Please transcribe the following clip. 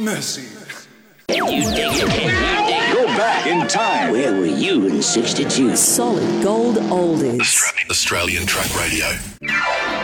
mercy. Can you dig it? Can you dig it? Go back in time. Where were you in '62? Solid gold oldies. Australian Track Radio.